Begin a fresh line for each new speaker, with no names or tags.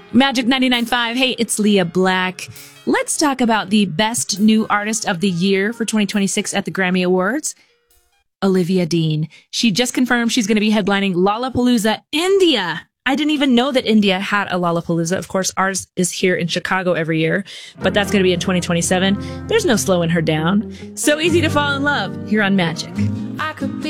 Magic 99.5. Hey, it's Leah Black. Let's talk about the best new artist of the year for 2026 at the Grammy Awards. Olivia Dean. She just confirmed she's going to be headlining Lollapalooza, India. I didn't even know that India had a Lollapalooza. Of course, ours is here in Chicago every year, but that's going to be in 2027. There's no slowing her down. So easy to fall in love here on Magic. I could be